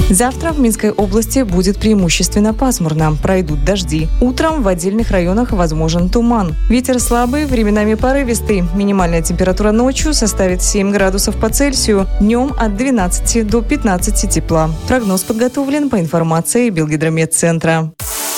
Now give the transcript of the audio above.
Завтра в Минской области будет преимущественно пасмурно. Пройдут дожди. Утром в отдельных районах возможен туман. Ветер слабый, временами порывистый. Минимальная температура ночью составит 7 градусов по Цельсию. Днем от 12 до 15 тепла. Прогноз подготовлен по информации Белгидрометцентра.